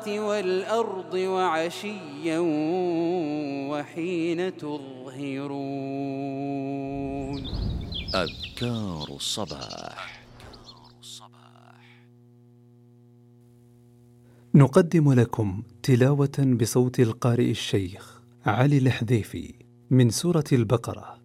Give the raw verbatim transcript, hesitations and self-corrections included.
السماوات والأرض وعشيا وحين تظهرون. أذكار الصباح. نقدم لكم تلاوة بصوت القارئ الشيخ علي الحذيفي من سورة البقرة